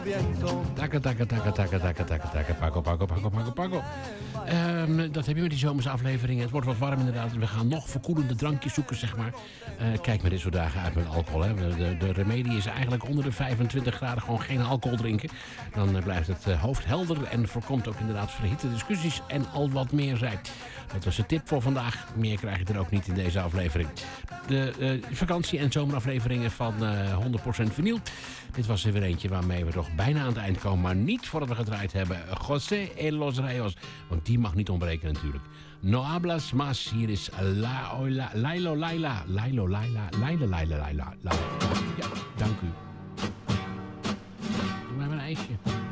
Taka, taka, taka, taka, taka, taka, taka. Paco, Paco, Paco, Paco, Paco. Dat heb je met die zomerse afleveringen. Het wordt wat warm inderdaad. We gaan nog verkoelende drankjes zoeken, zeg maar. Kijk maar dit soort dagen uit met alcohol. Hè. De remedie is eigenlijk onder de 25 graden gewoon geen alcohol drinken. Dan blijft het hoofd helder en voorkomt ook inderdaad verhitte discussies en al wat meer zijn. Dat was de tip voor vandaag. Meer krijg je er ook niet in deze aflevering. De vakantie- en zomerafleveringen van 100% vinyl. Dit was er weer eentje waarmee we toch bijna aan het eind komen. Maar niet voordat we gedraaid hebben. José en Los Reyes. Want die mag niet ontbreken natuurlijk. No hablas más. Hier is Lailo Laila. Lailo Laila. Laila Laila Laila. Ja, dank u. Doe maar een ijsje.